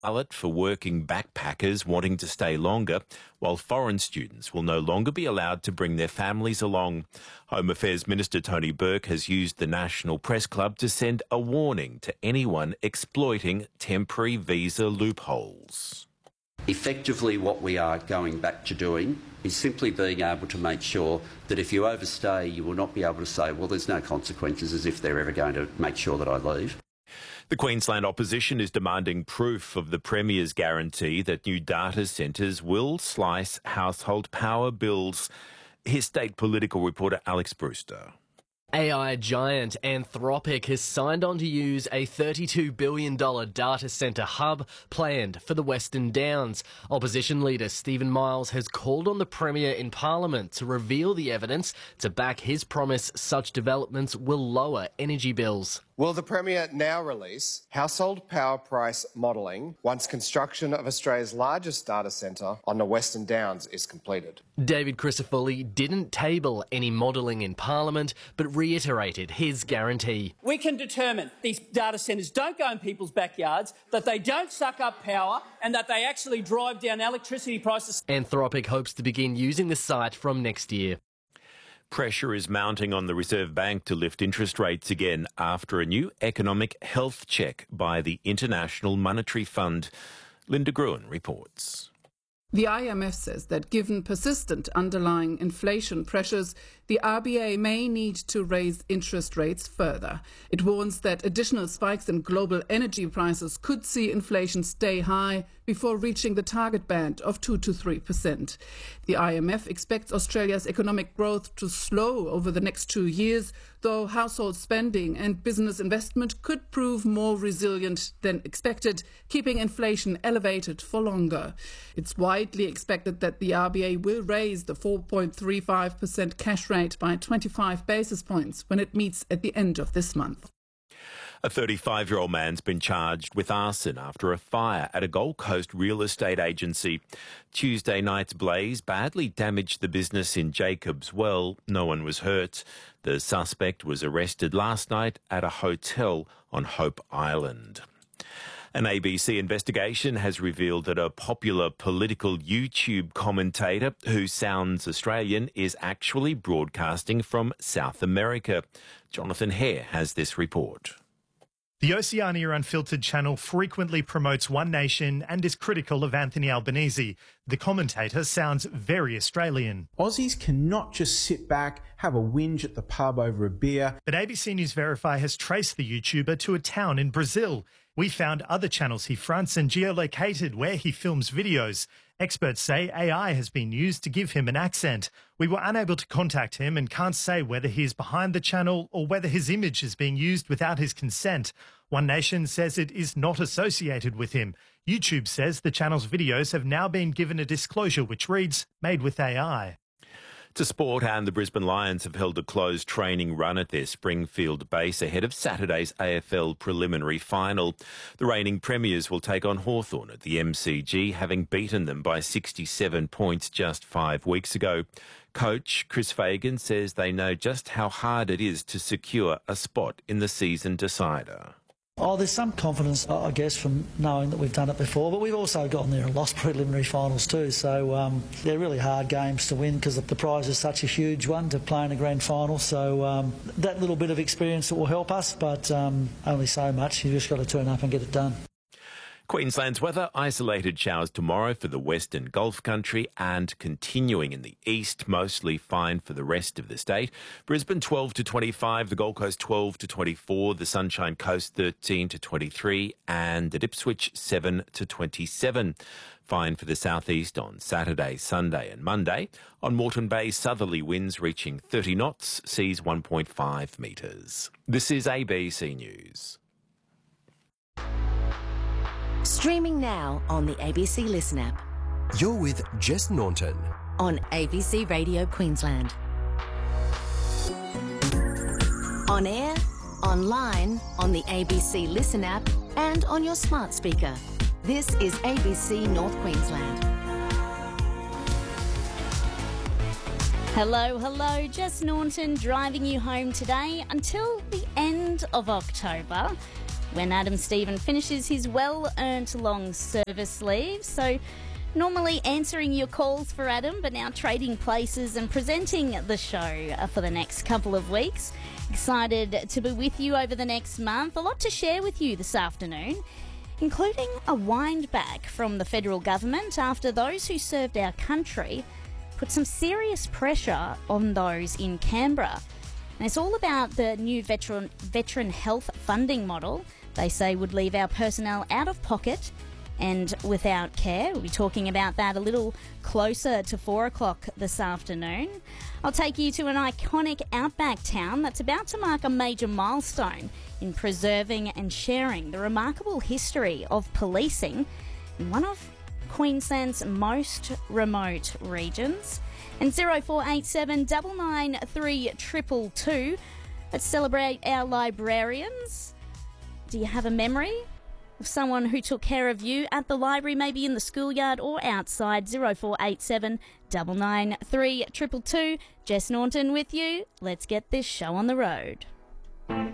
ballot for working backpackers wanting to stay longer, while foreign students will no longer be allowed to bring their families along. Home Affairs Minister Tony Burke has used the National Press Club to send a warning to anyone exploiting temporary visa loopholes. Effectively, what we are going back to doing is simply being able to make sure that if you overstay, you will not be able to say, well, there's no consequences, as if they're ever going to make sure that I leave. The Queensland opposition is demanding proof of the Premier's guarantee that new data centres will slice household power bills. Here's state political reporter Alex Brewster. AI giant Anthropic has signed on to use a $32 billion data centre hub planned for the Western Downs. Opposition leader Stephen Miles has called on the Premier in Parliament to reveal the evidence to back his promise such developments will lower energy bills. Will the Premier now release household power price modelling once construction of Australia's largest data centre on the Western Downs is completed? David Crisafulli didn't table any modelling in Parliament, but reiterated his guarantee. We can determine these data centres don't go in people's backyards, that they don't suck up power and that they actually drive down electricity prices. Anthropic hopes to begin using the site from next year. Pressure is mounting on the Reserve Bank to lift interest rates again after a new economic health check by the International Monetary Fund. Linda Gruen reports. The IMF says that given persistent underlying inflation pressures, the RBA may need to raise interest rates further. It warns that additional spikes in global energy prices could see inflation stay high before reaching the target band of 2 to 3%. The IMF expects Australia's economic growth to slow over the next 2 years, though household spending and business investment could prove more resilient than expected, keeping inflation elevated for longer. It's widely expected that the RBA will raise the 4.35% cash rate by 25 basis points when it meets at the end of this month. A 35-year-old man's been charged with arson after a fire at a Gold Coast real estate agency. Tuesday night's blaze badly damaged the business in Jacobs Well. No one was hurt. The suspect was arrested last night at a hotel on Hope Island. An ABC investigation has revealed that a popular political YouTube commentator who sounds Australian is actually broadcasting from South America. Jonathan Hare has this report. The Oceania Unfiltered channel frequently promotes One Nation and is critical of Anthony Albanese. The commentator sounds very Australian. Aussies cannot just sit back, have a whinge at the pub over a beer. But ABC News Verify has traced the YouTuber to a town in Brazil. We found other channels he fronts and geolocated where he films videos. Experts say AI has been used to give him an accent. We were unable to contact him and can't say whether he is behind the channel or whether his image is being used without his consent. One Nation says it is not associated with him. YouTube says the channel's videos have now been given a disclosure which reads, made with AI. To sport, and the Brisbane Lions have held a closed training run at their Springfield base ahead of Saturday's AFL preliminary final. The reigning premiers will take on Hawthorn at the MCG, having beaten them by 67 points just 5 weeks ago. Coach Chris Fagan says they know just how hard it is to secure a spot in the season decider. Oh, there's some confidence, I guess, from knowing that we've done it before, but we've also gotten there and lost preliminary finals too, so they're really hard games to win because the prize is such a huge one to play in a grand final, so that little bit of experience will help us, but only so much. You've just got to turn up and get it done. Queensland's weather, isolated showers tomorrow for the western Gulf country and continuing in the east, mostly fine for the rest of the state. Brisbane 12 to 25, the Gold Coast 12 to 24, the Sunshine Coast 13 to 23 and at Ipswich 7 to 27. Fine for the southeast on Saturday, Sunday and Monday. On Moreton Bay, southerly winds reaching 30 knots, seas 1.5 metres. This is ABC News. Streaming now on the ABC Listen app. You're with Jess Naunton on ABC Radio Queensland. On air, online, on the ABC Listen app and on your smart speaker. This is ABC North Queensland. Hello, Jess Naunton driving you home today until the end of October. when Adam Stephen finishes his well-earned long service leave. So normally answering your calls for Adam, but now trading places and presenting the show for the next couple of weeks. Excited to be with you over the next month. A lot to share with you this afternoon, including a wind back from the federal government after those who served our country put some serious pressure on those in Canberra. And it's all about the new veteran health funding model they say would leave our personnel out of pocket and without care. We'll be talking about that a little closer to 4 o'clock this afternoon. I'll take you to an iconic outback town that's about to mark a major milestone in preserving and sharing the remarkable history of policing in one of Queensland's most remote regions. And 0487 993 222. Let's celebrate our librarians. Do you have a memory of someone who took care of you at the library, maybe in the schoolyard or outside? 0487 993 222. Jess Norton with you. Let's get this show on the road.